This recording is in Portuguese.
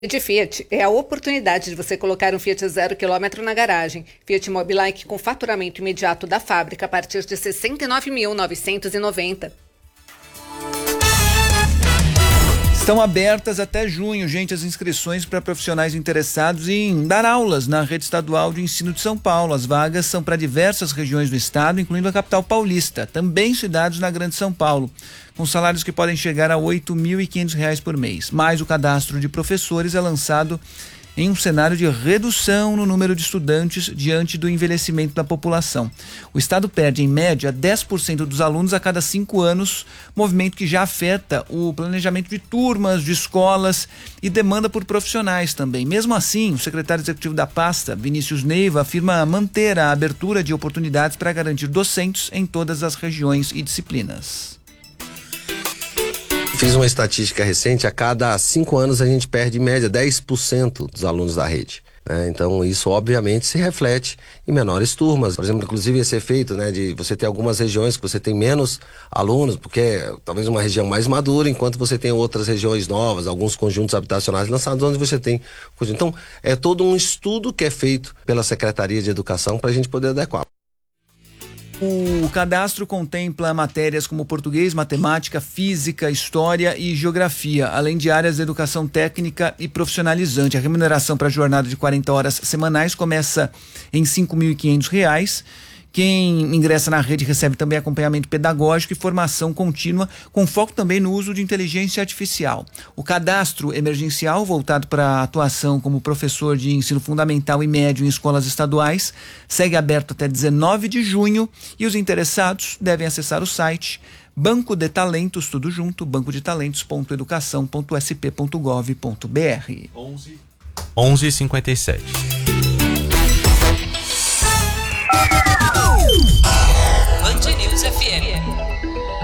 De Fiat é a oportunidade de você colocar um Fiat 0 km na garagem. Fiat Mobilike com faturamento imediato da fábrica a partir de R$ 69.990. Estão abertas até junho, gente, as inscrições para profissionais interessados em dar aulas na rede estadual de ensino de São Paulo. As vagas são para diversas regiões do estado, incluindo a capital paulista, também cidades na Grande São Paulo, com salários que podem chegar a R$ 8.500 por mês. Mas o cadastro de professores é lançado em um cenário de redução no número de estudantes diante do envelhecimento da população. O estado perde, em média, 10% dos alunos a cada 5 anos, movimento que já afeta o planejamento de turmas, de escolas e demanda por profissionais também. Mesmo assim, o secretário executivo da pasta, Vinícius Neiva, afirma manter a abertura de oportunidades para garantir docentes em todas as regiões e disciplinas. Fiz uma estatística recente, a cada 5 anos a gente perde em média 10% dos alunos da rede. Então isso obviamente se reflete em menores turmas. Por exemplo, inclusive esse efeito, de você ter algumas regiões que você tem menos alunos, porque é talvez uma região mais madura, enquanto você tem outras regiões novas, alguns conjuntos habitacionais lançados onde você tem. Então é todo um estudo que é feito pela Secretaria de Educação para a gente poder adequar. O cadastro contempla matérias como português, matemática, física, história e geografia, além de áreas de educação técnica e profissionalizante. A remuneração para a jornada de 40 horas semanais começa em R$ 5.500. Quem ingressa na rede recebe também acompanhamento pedagógico e formação contínua, com foco também no uso de inteligência artificial. O cadastro emergencial, voltado para a atuação como professor de ensino fundamental e médio em escolas estaduais, segue aberto até 19 de junho e os interessados devem acessar o site Banco de Talentos, tudo junto, bancodetalentos.educação.sp.gov.br. 11:57.